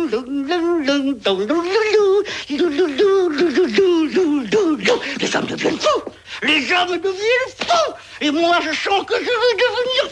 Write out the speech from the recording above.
Les hommes deviennent fous. Les hommes deviennent fous. Et moi, je sens que je vais devenir